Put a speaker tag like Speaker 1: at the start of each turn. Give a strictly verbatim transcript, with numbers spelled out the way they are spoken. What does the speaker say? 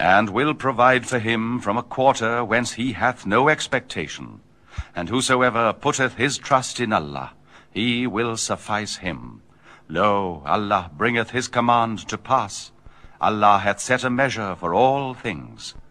Speaker 1: and will provide for him from a quarter whence he hath no expectation. And whosoever putteth his trust in Allah, he will suffice him. Lo, Allah bringeth his command to pass. Allah hath set a measure for all things.